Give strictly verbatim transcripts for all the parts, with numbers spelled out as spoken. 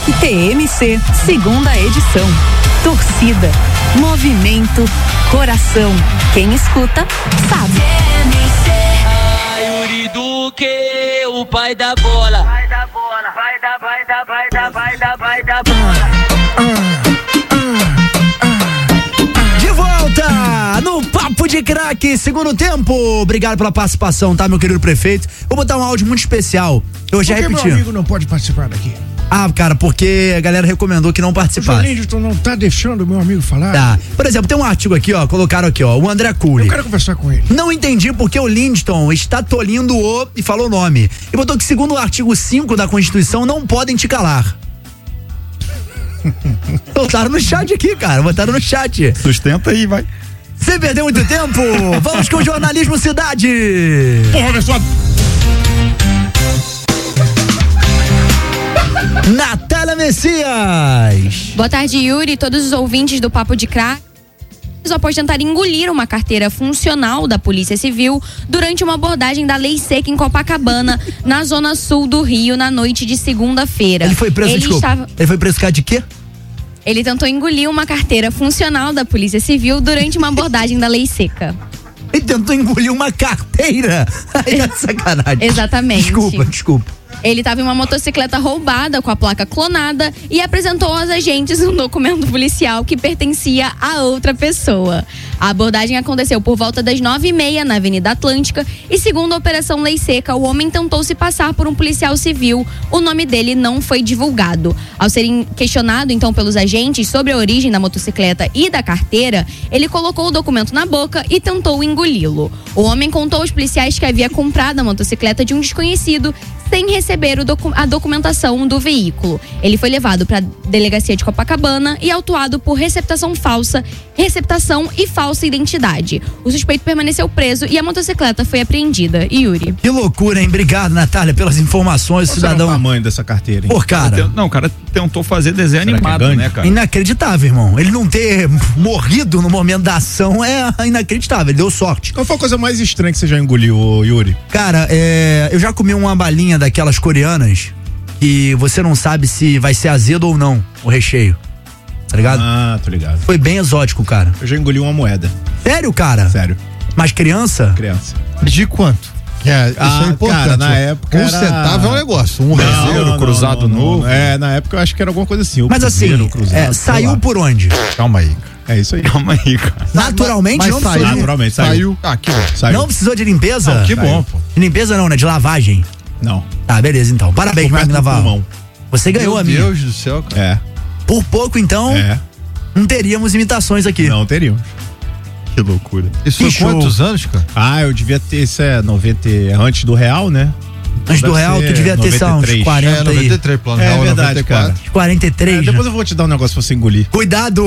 Parque T M C, segunda edição. Torcida, movimento, coração. Quem escuta, sabe. A Yuri Duque, o pai da bola. Vai da bola, vai da, vai da, vai da, vai da, vai da bola. De volta no Papo de Craque, segundo tempo. Obrigado pela participação, tá, meu querido prefeito? Vou botar um áudio muito especial. Eu já repeti. Por que meu amigo não pode participar daqui? Ah, cara, porque a galera recomendou que não participasse. O Jolinton não tá deixando o meu amigo falar? Tá. Por exemplo, tem um artigo aqui, ó, colocaram aqui, ó, o André Cury. Eu quero conversar com ele. Não entendi porque o Lindston está tolindo o e falou o nome. E botou que segundo o artigo cinco da Constituição não podem te calar. Botaram no chat aqui, cara, botaram no chat. Sustenta aí, vai. Sem perder muito tempo, vamos com o Jornalismo Cidade. Porra, pessoal. Natália Messias. Boa tarde, Yuri, e todos os ouvintes do Papo de Craque. Após tentar engolir uma carteira funcional da Polícia Civil durante uma abordagem da Lei Seca em Copacabana, na zona sul do Rio, na noite de segunda-feira. Ele foi preso, Ele desculpa. estava... Ele foi preso por causa de quê? Ele tentou engolir uma carteira funcional da Polícia Civil durante uma abordagem da Lei Seca. Ele tentou engolir uma carteira? Aí é sacanagem. Exatamente. Desculpa, desculpa. Ele estava em uma motocicleta roubada com a placa clonada e apresentou aos agentes um documento policial que pertencia a outra pessoa. A abordagem aconteceu por volta das nove e meia na Avenida Atlântica e, segundo a Operação Lei Seca, o homem tentou se passar por um policial civil. O nome dele não foi divulgado. Ao ser questionado, então, pelos agentes sobre a origem da motocicleta e da carteira, ele colocou o documento na boca e tentou engoli-lo. O homem contou aos policiais que havia comprado a motocicleta de um desconhecido sem receber o docu- a documentação do veículo. Ele foi levado para a delegacia de Copacabana e autuado por receptação falsa, receptação e falsa identidade. O suspeito permaneceu preso e a motocicleta foi apreendida. Yuri. Que loucura, hein? Obrigado, Natália, pelas informações, Qual cidadão. será o tamanho dessa carteira, hein? Pô, cara. Não, o cara tentou fazer desenho Será animado, que é grande? né, cara? Inacreditável, irmão. Ele não ter morrido no momento da ação é inacreditável. Ele deu sorte. Qual foi a coisa mais estranha que você já engoliu, Yuri? Cara, é, eu já comi uma balinha daquelas coreanas que você não sabe se vai ser azedo ou não o recheio. Tá ligado? Ah, tô ligado. Foi bem exótico, cara. Eu já engoli uma moeda. Sério, cara? Sério. Mas criança? Criança. De quanto? É, isso Ah, é importante. cara, na época um era- centavo é um negócio. Um Não, rezeiro, não, cruzado não, não, novo. não. É, na época eu acho que era alguma coisa assim. o Mas cruzeiro, assim, o cruzado, é, sei saiu lá. por onde? Calma aí. É isso aí. Calma aí, cara. Naturalmente Mas não saiu. precisou de... Naturalmente, saiu. Saiu. Ah, que bom. Saiu. Não precisou de limpeza? Não, que Saiu. bom, pô. De limpeza não, né? De lavagem. Não. Tá, beleza então. Parabéns, Ficou Marco perto do Navarro. pulmão. Você ganhou Meu a minha. Deus do céu, cara. É. Por pouco, então, É. não teríamos imitações aqui. Não teríamos. Que loucura. Isso Que foi show. quantos anos, cara? Ah, eu devia ter, isso é noventa, é antes do real, né? Antes do Deve real, tu ser devia ter, sei lá, uns noventa e três. quarenta É, aí. noventa e três, plano É real, verdade, noventa e quatro. cara. quarenta e É, três. depois eu vou te dar um negócio pra você engolir. Cuidado!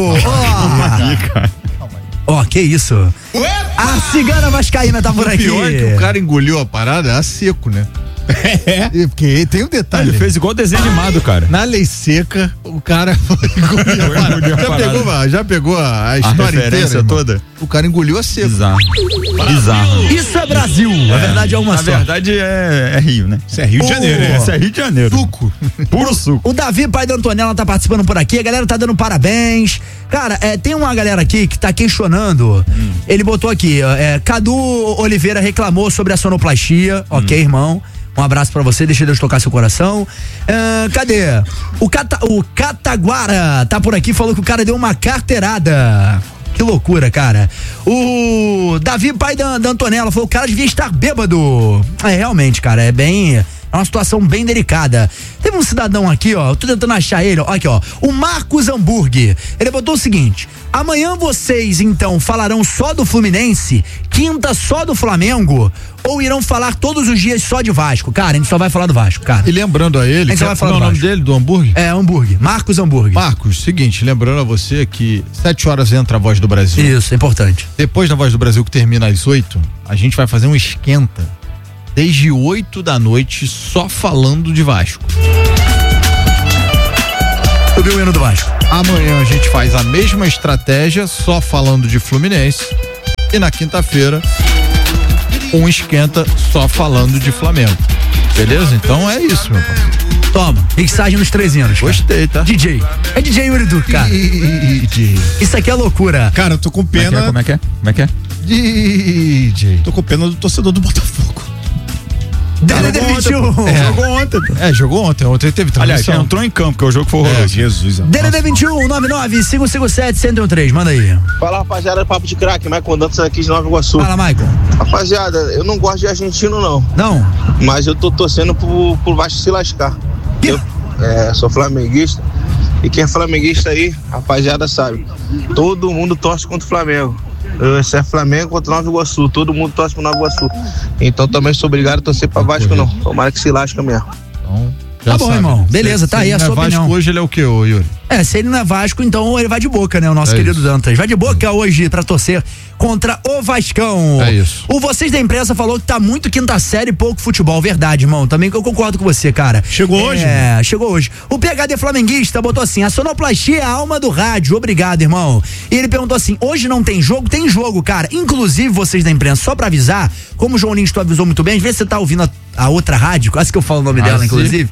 Ó, oh, que isso? A cigana vascaína tá por O aqui. pior é que o cara engoliu a parada a seco, né? É. E porque tem um detalhe. Ele fez igual desenho animado, cara. Na lei seca, o cara engoliu a parada. Engoliu a Já parada. pegou, a- já pegou a, a história referência inteira, irmão? toda? O cara engoliu a seco. Bizarro. Bizarro. Isso é Brasil. A verdade é uma Na só. verdade é, é Rio, né? Isso é Rio de Janeiro, é. Isso é Rio de Janeiro. Suco. Puro suco. O Davi, pai da Antonella, tá participando por aqui. A galera tá dando parabéns. Cara, é, tem uma galera aqui que tá questionando. Hum. Ele botou aqui, ó, é, Cadu Oliveira reclamou sobre a sonoplastia. Hum. Ok, irmão. Um abraço pra você, deixa Deus tocar seu coração. Ah, cadê? O, Cata, o Cataguara tá por aqui, falou que o cara deu uma carteirada. Que loucura, cara. O Davi, pai da, da Antonella, falou que o cara devia estar bêbado. É, realmente, cara, é bem... É uma situação bem delicada. Teve um cidadão aqui, ó, eu tô tentando achar ele, ó, aqui, ó, o Marcos Hamburg. Ele botou o seguinte: amanhã vocês, então, falarão só do Fluminense, quinta só do Flamengo, ou irão falar todos os dias só de Vasco? Cara, a gente só vai falar do Vasco, cara. E lembrando a ele, A gente só vai falar qual é o do nome Vasco. dele, do hambúrguer? É, Hamburg, Marcos Hamburg. Marcos, seguinte, lembrando a você que sete horas entra a Voz do Brasil. Isso, é importante. Depois da Voz do Brasil, que termina às oito, a gente vai fazer um esquenta desde oito da noite só falando de Vasco. Subiu o hino do Vasco. Amanhã a gente faz a mesma estratégia, só falando de Fluminense. E na quinta-feira, um esquenta só falando de Flamengo. Beleza? Então é isso, meu parceiro. Toma. Mixagem nos três hinos. Cara. Gostei, tá? D J. É D J Yuri Duque, cara. D J. Isso aqui é loucura. Cara, eu tô com Como é que pena. é? Como é que é? Como é que é? D J. Tô com pena do torcedor do Botafogo. D D D vinte e um. É. Jogou ontem, pô. É, jogou ontem. Ontem teve Aliás, transmissão. entrou em campo, porque o jogo foi horroroso. É, Jesus. D D D vinte e um, nove nove cinco cinco sete, um zero um três. Manda aí. Fala, rapaziada, papo de craque, Michael Dantas aqui de Nova Iguaçu. Fala, Michael. Rapaziada, eu não gosto de argentino, não. Não? Mas eu tô torcendo pro, pro Vasco se lascar. Eu é, sou flamenguista. E quem é flamenguista aí, rapaziada, sabe. Todo mundo torce contra o Flamengo. Se é Flamengo contra Nova Iguaçu, todo mundo torce pro Nova Iguaçu. Então também sou obrigado a torcer pra Vasco, não. Tomara que se lasca mesmo. Então, já Tá bom, sabe. irmão. Beleza, Se- tá se aí a não é sua Vasco opinião. hoje ele é o quê, ô Yuri? É, se ele não é Vasco, então ele vai de boca, né? O nosso É querido isso. Dantas. Vai de boca hoje pra torcer contra o Vascão. É isso. O Vocês da Imprensa falou que tá muito quinta série e pouco futebol. Verdade, irmão. Também que eu concordo com você, cara. Chegou hoje? É, chegou hoje. O P H D flamenguista botou assim: a sonoplastia é a alma do rádio. Obrigado, irmão. E ele perguntou assim: hoje não tem jogo? Tem jogo, cara. Inclusive, Vocês da Imprensa, só pra avisar, como o João Lins tu avisou muito bem, às vezes você tá ouvindo a, a outra rádio, quase que eu falo o nome Ah, dela, sim. inclusive.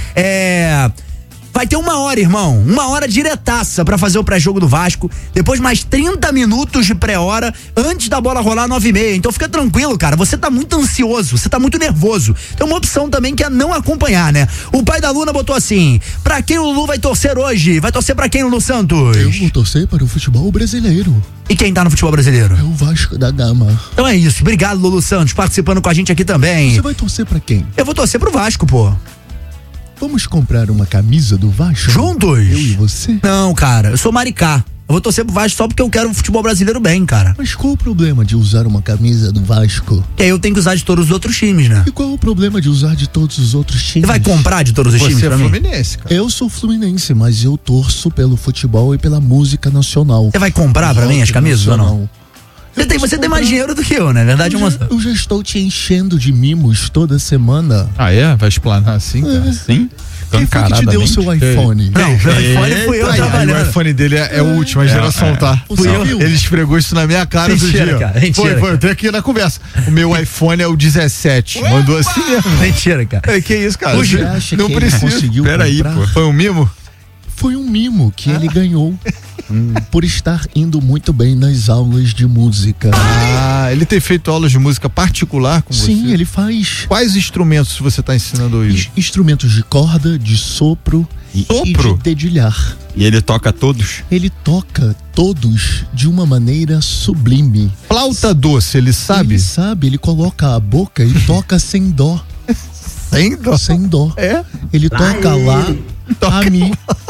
É. Vai ter uma hora, irmão. Uma hora diretaça pra fazer o pré-jogo do Vasco. Depois mais trinta minutos de pré-hora antes da bola rolar nove e meia. Então fica tranquilo, cara. Você tá muito ansioso, você tá muito nervoso. Tem uma opção também que é não acompanhar, né? O pai da Luna botou assim: pra quem o Lulu vai torcer hoje? Vai torcer pra quem, Lulu Santos? Eu vou torcer para o futebol brasileiro. E quem tá no futebol brasileiro? É o Vasco da Gama. Então é isso. Obrigado, Lulu Santos, participando com a gente aqui também. Você vai torcer para quem? Eu vou torcer pro Vasco, pô. Vamos comprar uma camisa do Vasco? Juntos? Eu e você? Não, cara. Eu sou maricá. Eu vou torcer pro Vasco só porque eu quero o futebol brasileiro bem, cara. Mas qual o problema de usar uma camisa do Vasco? E aí eu tenho que usar de todos os outros times, né? E qual o problema de usar de todos os outros times? Você vai comprar de todos os times Você é pra mim? fluminense, cara. Eu sou fluminense, mas eu torço pelo futebol e pela música nacional. Você vai comprar pra mim as camisas ou não? Nacional. Você Eu tem, posso você tem mais comprar. dinheiro do que eu, né? Verdade, Eu uma... já, eu já estou te enchendo de mimos toda semana. Ah, é? Vai explanar assim, cara? Sim? Quem foi que te deu o seu iPhone? Não, meu iPhone fui eu Aí, aí, o trabalhando. iPhone dele é, é o último, a geração, tá? Você Não, viu? Ele esfregou isso na minha cara outro Mentira, dia. cara, mentira, foi, foi, cara. eu tenho aqui na conversa. O meu iPhone é o dezessete. Mandou assim mesmo. Mentira, cara. É, que isso, cara? Você acha não que ele precisa. conseguiu Peraí, comprar? pô. Foi um mimo? Foi um mimo que ele ganhou por estar indo muito bem nas aulas de música. Ah, ele tem feito aulas de música particular com você? Sim, ele faz Quais instrumentos você tá ensinando ins- isso? instrumentos de corda, de sopro e, Sopro? e de dedilhar. E ele toca todos? Ele toca todos de uma maneira sublime. Flauta doce, ele sabe? Ele sabe, ele coloca a boca e toca sem dó. Sem dó. Sem dó. É? Ele toca lá, a mim.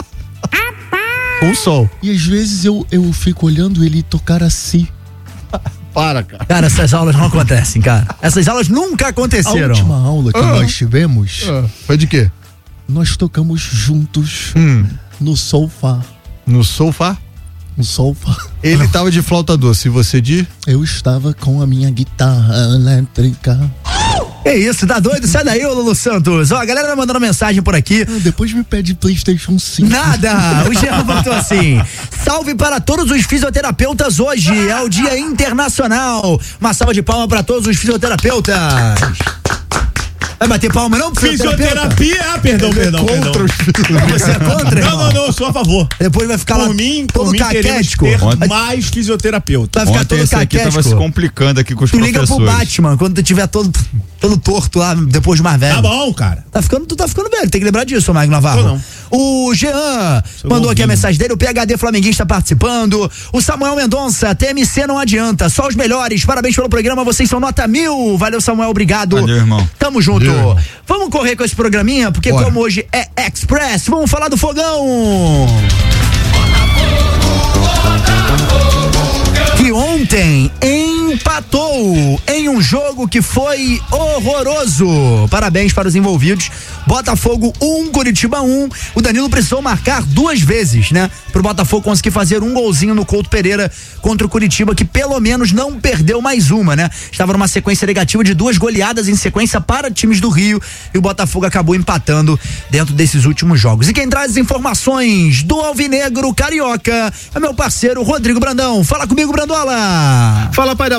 Com sol. E às vezes eu, eu fico olhando ele tocar assim. Para, cara. Cara, essas aulas não acontecem, cara. Essas aulas nunca A aconteceram. última aula que nós tivemos, Ah, foi de quê? nós tocamos juntos Hum, no sofá. no sofá? No sofá. Ele tava de flauta doce e você de? Eu estava com a minha guitarra elétrica. Que isso, tá doido? Sai daí, ô Lulu Santos. Ó, a galera tá mandando mensagem por aqui. Ah, depois me pede PlayStation cinco. Nada! O Jean botou assim: salve para todos os fisioterapeutas hoje, é o Dia Internacional. Uma salva de palmas para todos os fisioterapeutas. Vai bater palma não, pro fisioterapeuta? Fisioterapia? Ah, perdão, perdão, perdão. Você é contra, Não, irmão? não, não, eu sou a favor. Depois vai ficar lá Por mim, por todo mim teremos caquético. ter Ontem- mais fisioterapeuta. Vai ficar Ontem todo esse aqui tava se caquético. complicando aqui com os Tu liga pro professores. Batman quando tu tiver todo, todo torto lá, depois de mais velho. Tá bom, cara. Tá ficando, tu tá ficando velho, tem que lembrar disso, Magno Navarro. Tô não. O Jean mandou aqui a mensagem dele, o P H D flamenguista participando. O Samuel Mendonça, T M C não adianta, só os melhores. Parabéns pelo programa, vocês são nota mil. Valeu, Samuel, obrigado. Valeu, irmão. Tamo junto. Valeu, irmão. Vamos correr com esse programinha, porque Bora. como hoje é Express, vamos falar do fogão. Que ontem empatou em um jogo que foi horroroso. Parabéns para os envolvidos. Botafogo um, Curitiba um. O Danilo precisou marcar duas vezes, né? Pro Botafogo conseguir fazer um golzinho no Couto Pereira contra o Curitiba, que pelo menos não perdeu mais uma, né? Estava numa sequência negativa de duas goleadas em sequência para times do Rio e o Botafogo acabou empatando dentro desses últimos jogos. E quem traz as informações do Alvinegro Carioca é meu parceiro Rodrigo Brandão. Fala comigo, Brandola! Fala, pai da